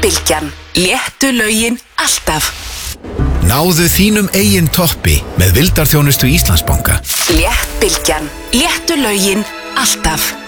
Bylgjan. Léttu lögin alltaf. Náðu þínum eigin toppi með vildarþjónustu Íslandsbanka. Létt Bylgjan. Léttu lögin alltaf.